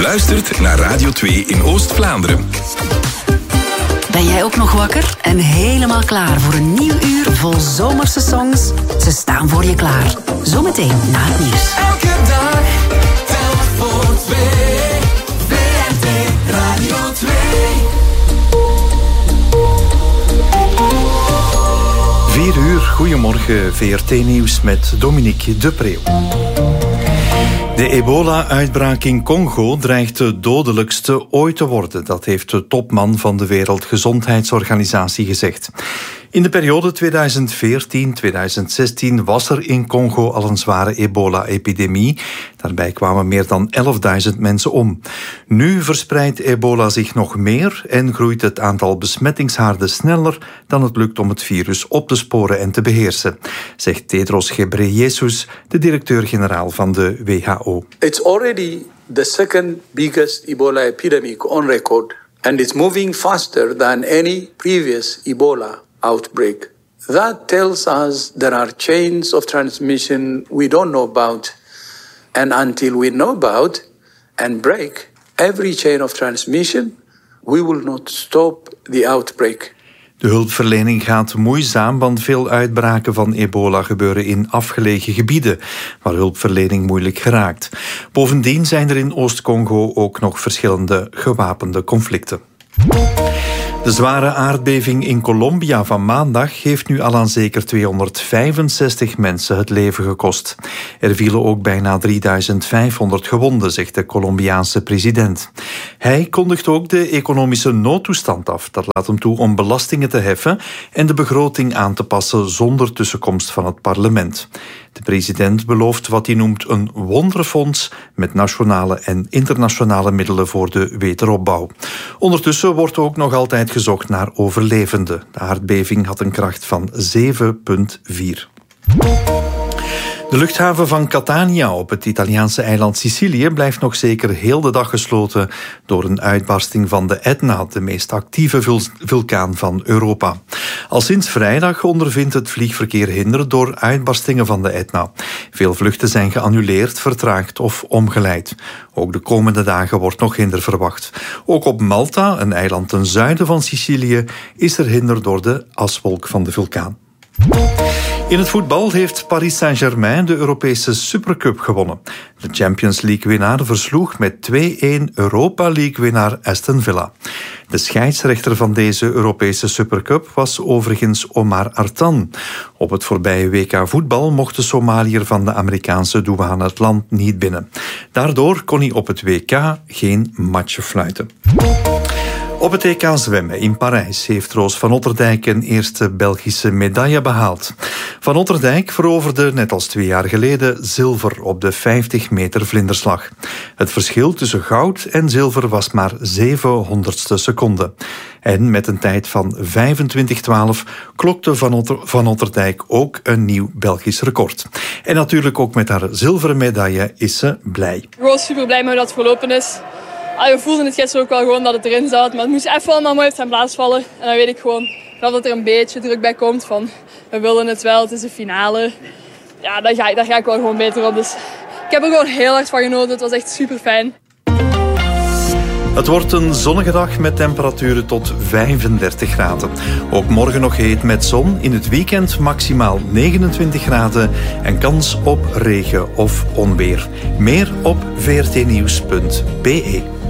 luistert naar Radio 2 in Oost-Vlaanderen. Ben jij ook nog wakker en helemaal klaar voor een nieuw uur vol zomerse songs? Ze staan voor je klaar. Zometeen na het nieuws. Elke dag, telk voor twee. VRT Radio 2. 4 uur, goedemorgen, VRT-nieuws met Dominique de Preeuw. De ebola-uitbraak in Congo dreigt de dodelijkste ooit te worden. Dat heeft de topman van de Wereldgezondheidsorganisatie gezegd. In de periode 2014-2016 was er in Congo al een zware ebola-epidemie. Daarbij kwamen meer dan 11.000 mensen om. Nu verspreidt ebola zich nog meer en groeit het aantal besmettingshaarden sneller dan het lukt om het virus op te sporen en te beheersen, zegt Tedros Ghebreyesus, de directeur-generaal van de WHO. It's already the second biggest Ebola epidemic on record, and it's moving faster than any previous Ebola outbreak. That tells us there are chains of transmission we don't know about. And until we know about and break every chain of transmission, we will not stop the outbreak. De hulpverlening gaat moeizaam, want veel uitbraken van ebola gebeuren in afgelegen gebieden, waar hulpverlening moeilijk geraakt. Bovendien zijn er in Oost-Congo ook nog verschillende gewapende conflicten. De zware aardbeving in Colombia van maandag heeft nu al aan zeker 265 mensen het leven gekost. Er vielen ook bijna 3500 gewonden, zegt de Colombiaanse president. Hij kondigt ook de economische noodtoestand af. Dat laat hem toe om belastingen te heffen en de begroting aan te passen zonder tussenkomst van het parlement. De president belooft wat hij noemt een wonderfonds met nationale en internationale middelen voor de wederopbouw. Ondertussen wordt ook nog altijd gezocht naar overlevenden. De aardbeving had een kracht van 7,4. De luchthaven van Catania op het Italiaanse eiland Sicilië blijft nog zeker heel de dag gesloten door een uitbarsting van de Etna, de meest actieve vulkaan van Europa. Al sinds vrijdag ondervindt het vliegverkeer hinder door uitbarstingen van de Etna. Veel vluchten zijn geannuleerd, vertraagd of omgeleid. Ook de komende dagen wordt nog hinder verwacht. Ook op Malta, een eiland ten zuiden van Sicilië, is er hinder door de aswolk van de vulkaan. In het voetbal heeft Paris Saint-Germain de Europese Supercup gewonnen. De Champions League-winnaar versloeg met 2-1 Europa League-winnaar Aston Villa. De scheidsrechter van deze Europese Supercup was overigens Omar Artan. Op het voorbije WK voetbal mocht de Somaliër van de Amerikaanse douane het land niet binnen. Daardoor kon hij op het WK geen matchen fluiten. Op het EK zwemmen in Parijs heeft Roos van Otterdijk een eerste Belgische medaille behaald. Van Otterdijk veroverde, net als 2 jaar geleden, zilver op de 50 meter vlinderslag. Het verschil tussen goud en zilver was maar 700ste seconde. En met een tijd van 25:12 klokte Van Otterdijk ook een nieuw Belgisch record. En natuurlijk ook met haar zilveren medaille is ze blij. Gewoon super blij met hoe dat verlopen is. We voelden het gisteren ook wel gewoon dat het erin zat. Maar het moest even allemaal mooi op zijn plaats vallen. En dan weet ik gewoon dat er een beetje druk bij komt. Van, we willen het wel, het is een finale. Ja, daar ga ik wel gewoon beter op. Dus ik heb er gewoon heel hard van genoten. Het was echt super fijn. Het wordt een zonnige dag met temperaturen tot 35 graden. Ook morgen nog heet met zon. In het weekend maximaal 29 graden en kans op regen of onweer. Meer op vrtnieuws.be.